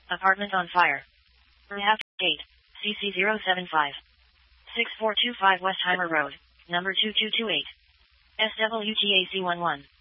Apartment on fire. Rehab Gate. CC075. 6425 Westheimer Road. Number 2228. SWTAC11.